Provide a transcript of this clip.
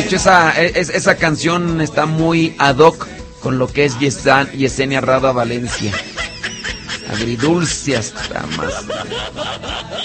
hecho, esa canción está muy ad hoc con lo que es Yesenia Rada Valencia. Agridulce hasta más.